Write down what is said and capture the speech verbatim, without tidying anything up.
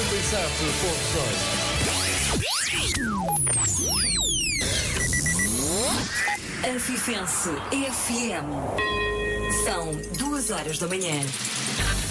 noventa e sete ponto seis. Anfifense F M. São duas horas da manhã.